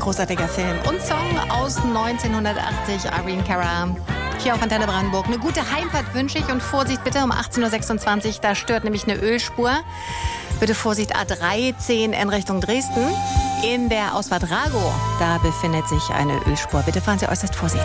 großartiger Film und Song aus 1980, Irene Cara. Hier auf Antenne Brandenburg. Eine gute Heimfahrt wünsche ich und Vorsicht bitte um 18.26 Uhr, da stört nämlich eine Ölspur. Bitte Vorsicht A310 in Richtung Dresden. In der Ausfahrt Rago, da befindet sich eine Ölspur. Bitte fahren Sie äußerst vorsichtig.